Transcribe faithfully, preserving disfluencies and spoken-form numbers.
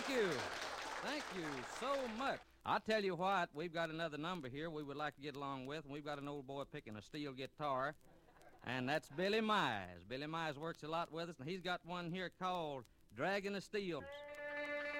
Thank you. Thank you so much. I'll tell you what, we've got another number here we would like to get along with, and we've got an old boy picking a steel guitar, and that's Billy Mize. Billy Mize works a lot with us, and he's got one here called Dragging the Steels.